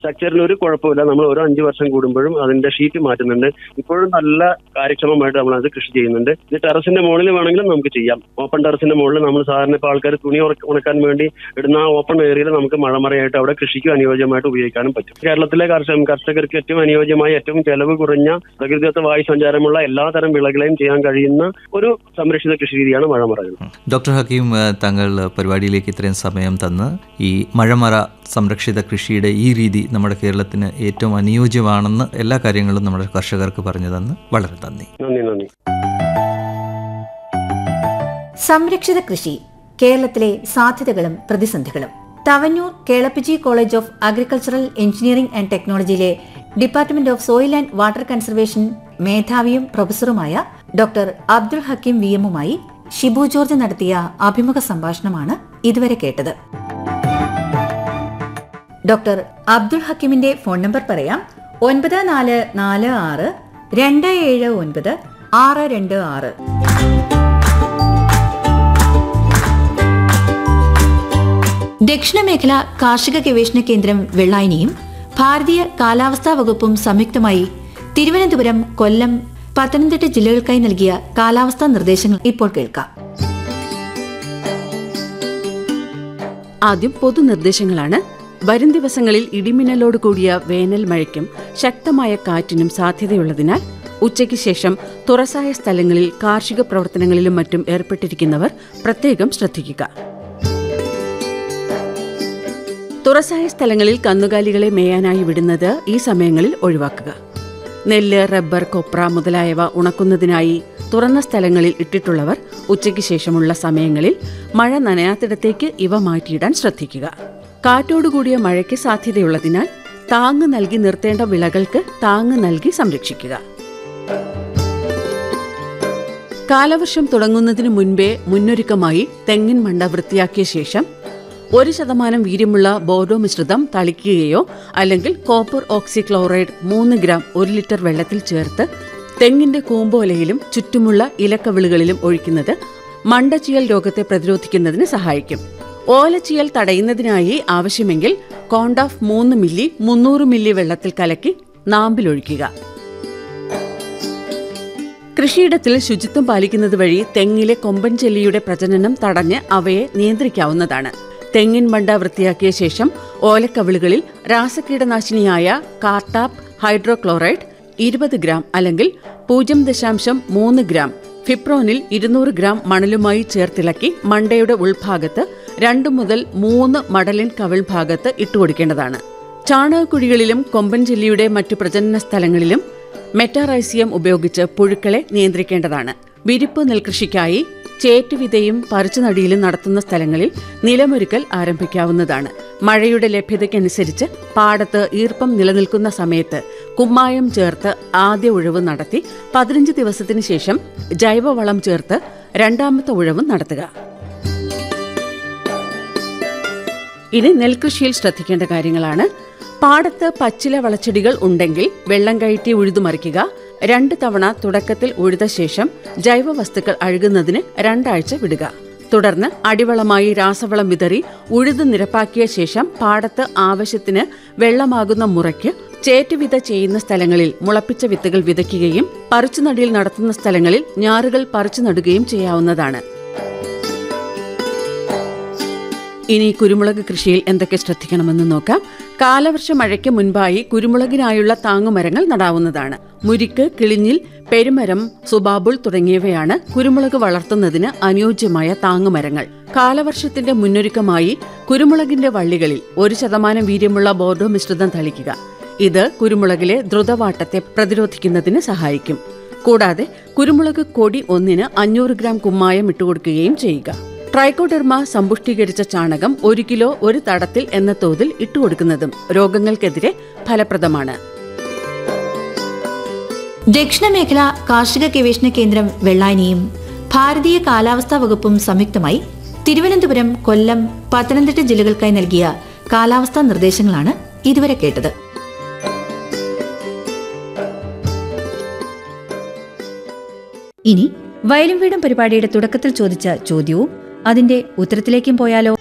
സ്ട്രക്ചറിന് ഒരു കുഴപ്പമില്ല. നമ്മൾ ഓരോ 5 വർഷം കൂടുമ്പോഴും അതിന്റെ ഷീറ്റ് മാറ്റുന്നുണ്ട്. ഇപ്പോഴും നല്ല കാര്യക്ഷമമായിട്ട് നമ്മൾ അത് കൃഷി ചെയ്യുന്നുണ്ട്. ഇത് ടെറസിന്റെ മുകളിൽ വേണമെങ്കിലും നമുക്ക് ചെയ്യാം. ഓപ്പൺ ടെറസിന്റെ മുകളിൽ നമ്മൾ സാധാരണ ഇപ്പോൾ ആൾക്കാർ തുണി ഉണക്കാൻ വേണ്ടി ഇടുന്ന ആ ഓപ്പൺ ഏരിയയിൽ നമുക്ക് മഴമറയായിട്ട് അവിടെ കൃഷിക്ക് അനുയോജ്യമായിട്ട് ഉപയോഗിക്കാനും പറ്റും. കേരളത്തിലെ കർഷകർക്ക് ഏറ്റവും അനുയോജ്യമായ, ഏറ്റവും ചെലവ് കുറഞ്ഞ, പ്രകൃതിദത്ത വായു സഞ്ചാരമുള്ള എല്ലാതരം വിളകളെയും ചെയ്യാൻ കഴിയുന്ന ഒരു സംരക്ഷിത കൃഷി രീതിയാണ് മഴമറകൾ. ഡോക്ടർ ഹക്കീം, താങ്കൾ പരിപാടിയിലേക്ക് ഇത്രയും സമയം തന്ന് ഈ മഴമറ സംരക്ഷിത കൃഷിയുടെ ഈ രീതി നമ്മുടെ കേരളത്തിന് ഏറ്റവും അനുയോജ്യമാണെന്ന് എല്ലാ കാര്യങ്ങളും നമ്മുടെ കർഷകർക്ക് പറഞ്ഞു തന്ന് വളരെ നന്ദി. നന്ദി. സംരക്ഷിത കൃഷി, കേരളത്തിലെ സാധ്യതകളും പ്രതിസന്ധികളും. Thavanur Kelappaji college of agricultural engineering and ടെക്നോളജിയിലെ department of soil and water conservation മേധാവിയും പ്രൊഫസറുമായ ഡോക്ടർ അബ്ദുൾ ഹക്കീം VM-യുമായി ഷിബു ജോർജ് നടത്തിയ അഭിമുഖ സംഭാഷണമാണ് ഇതുവരെ കേട്ടത്. ഡോക്ടർ അബ്ദുൾ ഹക്കീമിന്റെ ഫോൺ നമ്പർ പറയാം: 9446279626. ദക്ഷിണമേഖല കാർഷിക ഗവേഷണ കേന്ദ്രം വെള്ളായനിയും ഭാരതീയ കാലാവസ്ഥാ വകുപ്പും സംയുക്തമായി തിരുവനന്തപുരം, കൊല്ലം, പത്തനംതിട്ട ജില്ലകൾക്കായി നൽകിയ കാലാവസ്ഥാ നിർദ്ദേശങ്ങൾ ഇപ്പോൾ കേൾക്കാം. ആദ്യം പൊതുനിർദ്ദേശങ്ങളാണ്. വരും ദിവസങ്ങളിൽ ഇടിമിന്നലോട് കൂടിയ വേനൽ മഴയ്ക്കും ശക്തമായ കാറ്റിനും സാധ്യതയുള്ളതിനാൽ ഉച്ചയ്ക്ക് ശേഷം തുറസായ സ്ഥലങ്ങളിൽ കാർഷിക പ്രവർത്തനങ്ങളിലും മറ്റും ഏർപ്പെട്ടിരിക്കുന്നവർ പ്രത്യേകം ശ്രദ്ധിക്കുക. തുറസായ സ്ഥലങ്ങളിൽ കന്നുകാലികളെ മേയാനായി വിടുന്നത് ഈ സമയങ്ങളിൽ ഒഴിവാക്കുക. നെല്ല്, റബ്ബർ, കൊപ്ര മുതലായവ ഉണക്കുന്നതിനായി തുറന്ന സ്ഥലങ്ങളിൽ ഇട്ടിട്ടുള്ളവർ ഉച്ചയ്ക്ക് ശേഷമുള്ള സമയങ്ങളിൽ മഴ നനയാത്തിടത്തേക്ക് ഇവ മാറ്റിയിടാൻ ശ്രദ്ധിക്കുക. കാറ്റോടുകൂടിയ മഴയ്ക്ക് സാധ്യതയുള്ളതിനാൽ താങ്ങ് നൽകി നിർത്തേണ്ട വിളകൾക്ക് താങ്ങ് നൽകി സംരക്ഷിക്കുക. കാലവർഷം തുടങ്ങുന്നതിന് മുൻപേ മുന്നൊരുക്കമായി തെങ്ങിൻ മണ്ട വൃത്തിയാക്കിയ ശേഷം 1% വീര്യമുള്ള ബോർഡോ മിശ്രിതം തളിക്കുകയോ അല്ലെങ്കിൽ കോപ്പർ ഓക്സിക്ലോറൈഡ് 3 ഗ്രാം 1 ലിറ്റർ വെള്ളത്തിൽ ചേർത്ത് തെങ്ങിന്റെ കൂമ്പോലയിലും ചുറ്റുമുള്ള ഇലക്കവിളുകളിലും ഒഴിക്കുന്നത് മണ്ടച്ചിയൽ രോഗത്തെ പ്രതിരോധിക്കുന്നതിന് സഹായിക്കും. ഓലച്ചിയൽ തടയുന്നതിനായി ആവശ്യമെങ്കിൽ കോണ്ടാഫ് 3 മില്ലി 300 മില്ലി വെള്ളത്തിൽ കലക്കി നാമ്പിലൊഴിക്കുക. കൃഷിയിടത്തിൽ ശുചിത്വം പാലിക്കുന്നത് വഴി തെങ്ങിലെ കൊമ്പൻ ചെല്ലിയുടെ പ്രജനനം തടഞ്ഞ് അവയെ നിയന്ത്രിക്കാവുന്നതാണ്. തെങ്ങിൻ മണ്ട വൃത്തിയാക്കിയ ശേഷം ഓലക്കവിളുകളിൽ രാസകീടനാശിനിയായ കാർട്ടാപ്പ് ഹൈഡ്രോക്ലോറൈഡ് 20 ഗ്രാം അല്ലെങ്കിൽ 0.3 ഗ്രാം ഫിപ്രോനിൽ 200 ഗ്രാം മണലുമായി ചേർത്തിളക്കി മണ്ടയുടെ ഉൾഭാഗത്ത് 2 മുതൽ 3 മടലിൻ കവിൾ ഭാഗത്ത് ഇട്ടുകൊടുക്കേണ്ടതാണ്. ചാണകക്കുഴികളിലും കൊമ്പൻ ചെല്ലിയുടെ മറ്റു പ്രജനന സ്ഥലങ്ങളിലും മെറ്റാറൈസിയം ഉപയോഗിച്ച് പുഴുക്കളെ നിയന്ത്രിക്കേണ്ടതാണ്. വിരിപ്പ് നെൽകൃഷിക്കായി ചേറ്റുവിതയും പറിച്ചുനടിയിലും നടത്തുന്ന സ്ഥലങ്ങളിൽ നിലമൊരുക്കൽ ആരംഭിക്കാവുന്നതാണ്. മഴയുടെ ലഭ്യതയ്ക്കനുസരിച്ച് പാടത്ത് ഈർപ്പം നിലനിൽക്കുന്ന സമയത്ത് കുമ്മായം ചേർത്ത് ആദ്യ ഉഴവ് നടത്തി 15 ദിവസത്തിന് ശേഷം ജൈവവളം ചേർത്ത് രണ്ടാമത്തെ ഉഴവും നടത്തുക. ഇനി നെൽകൃഷിയിൽ ശ്രദ്ധിക്കേണ്ട കാര്യങ്ങളാണ്. പാടത്ത് പച്ചില വളച്ചെടികൾ ഉണ്ടെങ്കിൽ വെള്ളം കയറ്റി ഉഴുതുമറിക്കുക. 2 തവണ തുടക്കത്തിൽ ഉഴുത ശേഷം ജൈവവസ്തുക്കൾ അഴുകുന്നതിന് 2 ആഴ്ച വിടുക. തുടർന്ന് അടിവളമായി രാസവളം വിതറി ഉഴുത് നിരപ്പാക്കിയ ശേഷം പാടത്ത് ആവശ്യത്തിന് വെള്ളമാകുന്ന മുറയ്ക്ക് ചേറ്റുവിത ചെയ്യുന്ന സ്ഥലങ്ങളിൽ മുളപ്പിച്ച വിത്തുകൾ വിതയ്ക്കുകയും പറിച്ചുനടിയിൽ നടത്തുന്ന സ്ഥലങ്ങളിൽ ഞാറുകൾ പറിച്ചു നടുകയും ചെയ്യാവുന്നതാണ്. ഇനി കുരുമുളക് കൃഷിയിൽ എന്തൊക്കെ ശ്രദ്ധിക്കണമെന്ന് നോക്കാം. കാലവർഷ മഴയ്ക്ക് മുൻപായി കുരുമുളകിനായുള്ള താങ്ങുമരങ്ങൾ നടാവുന്നതാണ്. മുരിക്ക്, കിളിഞ്ഞിൽ, പെരുമരം, സുബാബുൾ തുടങ്ങിയവയാണ് കുരുമുളക് വളർത്തുന്നതിന് അനുയോജ്യമായ താങ്ങുമരങ്ങൾ. കാലവർഷത്തിന്റെ മുന്നൊരുക്കമായി കുരുമുളകിന്റെ വള്ളികളിൽ 1% വീര്യമുള്ള ബോർഡോ മിശ്രിതം തളിക്കുക. ഇത് കുരുമുളകിലെ ദ്രുതവാട്ടത്തെ പ്രതിരോധിക്കുന്നതിന് സഹായിക്കും. കൂടാതെ കുരുമുളക് കൊടി ഒന്നിന് 500 ഗ്രാം കുമ്മായം ഇട്ടുകൊടുക്കുകയും ചെയ്യുക. ട്രൈക്കോഡെർമ സമ്പുഷ്ടീകരിച്ച ചാണകം 1 കിലോ 1 തടത്തിൽ എന്ന തോതിൽ ഇട്ടുകൊടുക്കുന്നതും രോഗങ്ങൾക്കെതിരെ ഫലപ്രദമാണ്. ദക്ഷിണമേഖല കാർഷിക ഗവേഷണ കേന്ദ്രം വെള്ളായനിയും ഭാരതീയ കാലാവസ്ഥാ വകുപ്പും സംയുക്തമായി തിരുവനന്തപുരം, കൊല്ലം, പത്തനംതിട്ട ജില്ലകൾക്കായി നൽകിയ കാലാവസ്ഥാ നിർദ്ദേശങ്ങളാണ് ഇതുവരെ കേട്ടത്. ഇനി വയലും വീടും പരിപാടിയുടെ തുടക്കത്തിൽ ചോദിച്ച ചോദ്യവും അതിന്റെ ഉത്തരത്തിലേക്കും പോയാലോ?